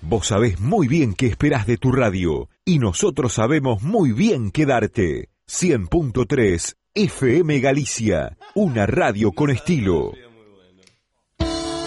Vos sabés muy bien qué esperás de tu radio y nosotros sabemos muy bien qué darte. 100.3 FM Galicia, una radio con estilo.